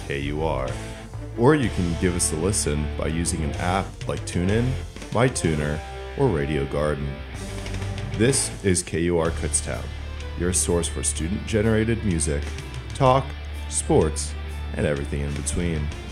KUR. Or you can give us a listen by using an app like TuneIn, MyTuner, or Radio Garden. This is KUR Kutztown, your source for student-generated music, talk, sports, and everything in between.